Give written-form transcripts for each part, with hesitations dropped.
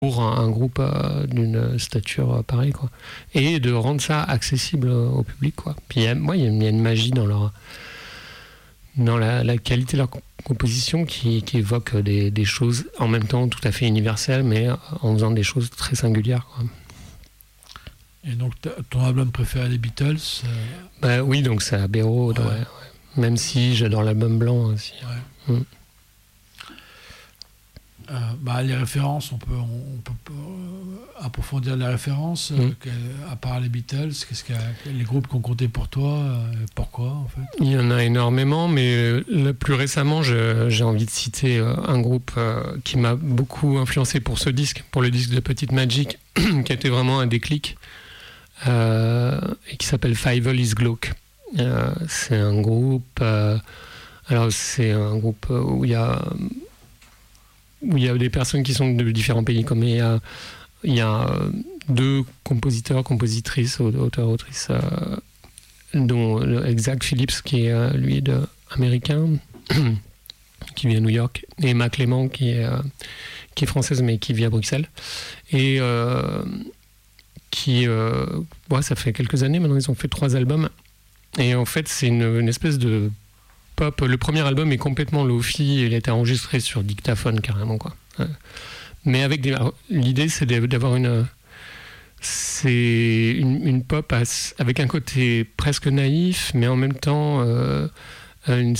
pour un groupe d'une stature pareille, quoi. Et de rendre ça accessible au public, quoi. Puis il y a une magie dans la qualité de leur composition qui évoque des choses en même temps tout à fait universelles, mais en faisant des choses très singulières, quoi. Et donc ton album préféré des Beatles Oui, donc c'est Abbey Road, ouais. Même si j'adore l'album blanc aussi. Ouais. Les références, on peut approfondir les références. À part les Beatles, les groupes qui ont compté pour toi, pourquoi en fait? Il y en a énormément, mais plus récemment, j'ai envie de citer un groupe qui m'a beaucoup influencé pour ce disque, pour le disque de Petite Magic, qui a été vraiment un déclic, et qui s'appelle Fievel is Glauque. C'est un groupe, c'est un groupe où il y a des personnes qui sont de différents pays, comme il y a 2 compositeurs, compositrices, auteurs, autrices, dont Zach Phillips, qui est lui américain, qui vit à New York, et Emma Clément, qui est française mais qui vit à Bruxelles, et ça fait quelques années maintenant, ils ont fait 3 albums, et en fait c'est une espèce de pop. Le premier album est complètement lo-fi, il a été enregistré sur dictaphone carrément, quoi. Mais avec l'idée c'est d'avoir une pop avec un côté presque naïf, mais en même temps une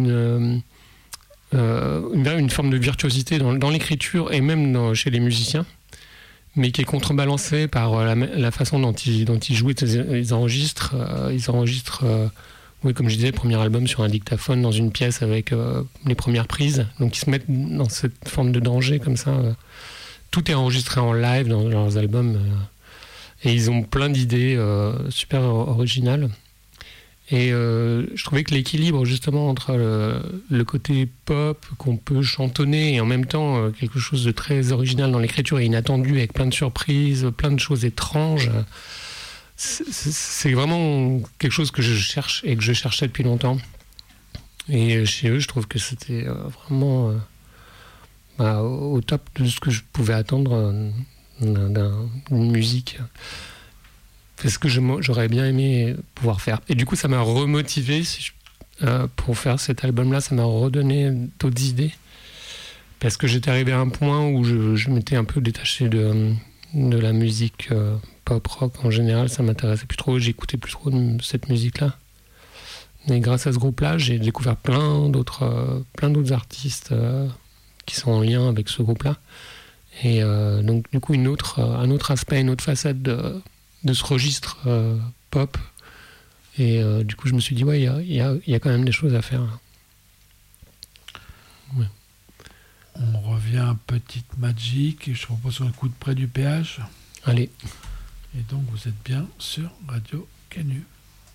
forme de virtuosité dans l'écriture et même chez les musiciens, mais qui est contrebalancée par la façon dont ils jouent. Ils enregistrent oui, comme je disais, le premier album sur un dictaphone dans une pièce avec les premières prises. Donc ils se mettent dans cette forme de danger comme ça. Tout est enregistré en live dans leurs albums. Et ils ont plein d'idées super originales. Et je trouvais que l'équilibre justement entre le côté pop qu'on peut chantonner et en même temps quelque chose de très original dans l'écriture et inattendu, avec plein de surprises, plein de choses étranges, c'est vraiment quelque chose que je cherche et que je cherchais depuis longtemps. Et chez eux, je trouve que c'était vraiment au top de ce que je pouvais attendre d'une musique. C'est ce que j'aurais bien aimé pouvoir faire. Et du coup, ça m'a remotivé pour faire cet album-là. Ça m'a redonné d'autres idées. Parce que j'étais arrivé à un point où je m'étais un peu détaché de la musique pop-rock en général. Ça m'intéressait plus trop. J'écoutais plus trop de cette musique-là. Et grâce à ce groupe-là, j'ai découvert plein d'autres artistes qui sont en lien avec ce groupe-là. Et donc, du coup, un autre aspect, une autre facette de ce registre pop. Et du coup, je me suis dit, ouais, il y a quand même des choses à faire. Ouais. On revient à Petite Magic et je propose un coup de près du péage. Allez. Et donc, vous êtes bien sur Radio Canu.